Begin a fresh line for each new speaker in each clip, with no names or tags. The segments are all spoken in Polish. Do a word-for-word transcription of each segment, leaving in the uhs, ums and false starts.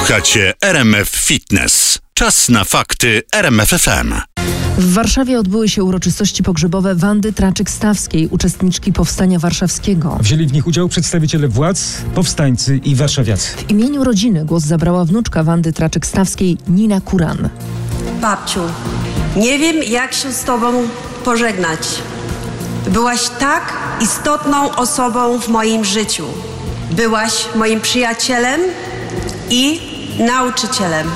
Słuchacie R M F Fitness. Czas na fakty R M F F M.
W Warszawie odbyły się uroczystości pogrzebowe Wandy Traczyk-Stawskiej, uczestniczki Powstania Warszawskiego.
Wzięli w nich udział przedstawiciele władz, powstańcy i warszawiacy.
W imieniu rodziny głos zabrała wnuczka Wandy Traczyk-Stawskiej, Nina Kuran.
Babciu, nie wiem, jak się z tobą pożegnać. Byłaś tak istotną osobą w moim życiu. Byłaś moim przyjacielem i nauczycielem.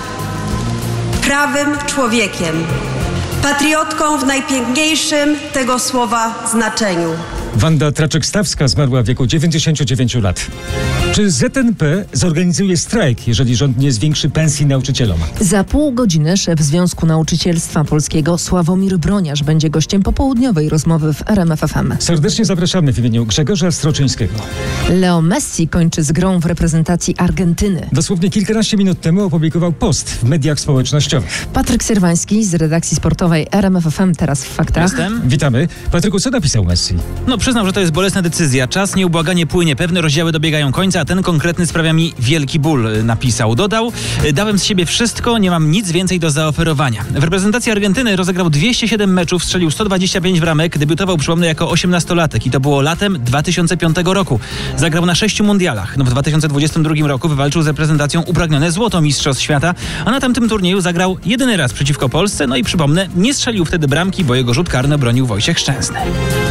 Prawym człowiekiem. Patriotką w najpiękniejszym tego słowa znaczeniu.
Wanda Traczyk-Stawska zmarła w wieku dziewięćdziesięciu dziewięciu lat. Czy Z N P zorganizuje strajk, jeżeli rząd nie zwiększy pensji nauczycielom?
Za pół godziny szef Związku Nauczycielstwa Polskiego Sławomir Broniarz będzie gościem popołudniowej rozmowy w R M F F M.
Serdecznie zapraszamy w imieniu Grzegorza Stroczyńskiego.
Leo Messi kończy z grą w reprezentacji Argentyny.
Dosłownie kilkanaście minut temu opublikował post w mediach społecznościowych.
Patryk Sierwański z redakcji sportowej R M F F M, teraz w faktach.
Jestem.
Witamy. Patryku, co napisał Messi?
No przyznam, że to jest bolesna decyzja. Czas nieubłaganie płynie. Pewne rozdziały dobiegają końca, a ten konkretny sprawia mi wielki ból, napisał. Dodał, dałem z siebie wszystko, nie mam nic więcej do zaoferowania. W reprezentacji Argentyny rozegrał dwieście siedem meczów, strzelił sto dwadzieścia pięć bramek, debiutował, przypomnę, jako osiemnastolatek i to było latem dwa tysiące piątego roku. Zagrał na sześciu mundialach. No w dwa tysiące dwudziestym drugim roku wywalczył z reprezentacją upragnione złoto mistrzostw świata, a na tamtym turnieju zagrał jedyny raz przeciwko Polsce, no i przypomnę, nie strzelił wtedy bramki, bo jego rzut karny bronił Wojciech Szczęsny.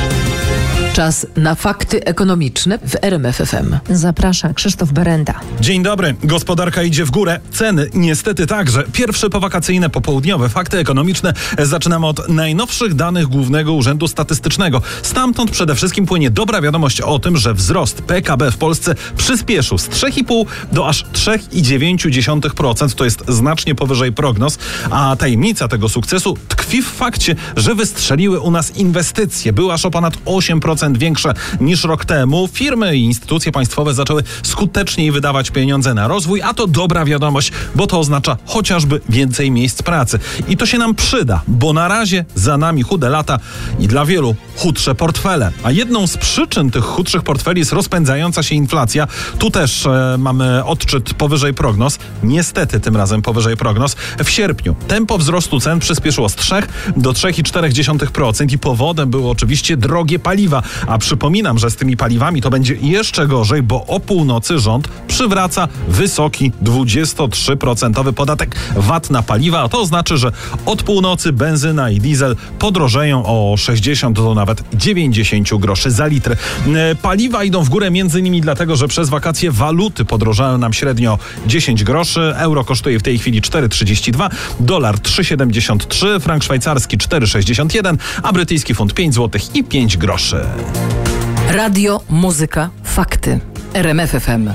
Czas na fakty ekonomiczne w R M F F M.
Zaprasza Krzysztof Berenda.
Dzień dobry. Gospodarka idzie w górę. Ceny niestety także. Pierwsze powakacyjne popołudniowe fakty ekonomiczne. Zaczynamy od najnowszych danych Głównego Urzędu Statystycznego. Stamtąd przede wszystkim płynie dobra wiadomość o tym, że wzrost P K B w Polsce przyspieszył z trzy i pół do aż trzy i dziewięć dziesiątych procent. To jest znacznie powyżej prognoz. A tajemnica tego sukcesu tkwi w fakcie, że wystrzeliły u nas inwestycje. Były aż o ponad osiem procent większe niż rok temu. Firmy i instytucje państwowe zaczęły skuteczniej wydawać pieniądze na rozwój, a to dobra wiadomość, bo to oznacza chociażby więcej miejsc pracy. I to się nam przyda, bo na razie za nami chude lata i dla wielu chudsze portfele. A jedną z przyczyn tych chudszych portfeli jest rozpędzająca się inflacja. Tu też e, mamy odczyt powyżej prognoz. Niestety tym razem powyżej prognoz. W sierpniu tempo wzrostu cen przyspieszyło z trzech do trzech i czterech dziesiątych procent i powodem było oczywiście drogie paliwa. A przypominam, że z tymi paliwami to będzie jeszcze gorzej, bo o północy rząd przywraca wysoki dwudziestotrzyprocentowy podatek V A T na paliwa, a to znaczy, że od północy benzyna i diesel podrożeją o sześćdziesiąt do nawet dziewięćdziesiąt groszy za litr. Paliwa idą w górę między innymi dlatego, że przez wakacje waluty podrożają nam średnio dziesięć groszy, euro kosztuje w tej chwili cztery trzydzieści dwa, dolar trzy siedemdziesiąt trzy, frank szwajcarski cztery sześćdziesiąt jeden, a brytyjski funt pięć złotych i pięć groszy.
Radio, muzyka, fakty. R M F F M.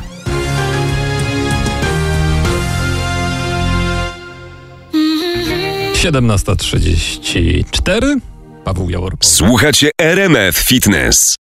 siedemnasta trzydzieści cztery. Paweł Jałor.
Słuchacie R M F Fitness.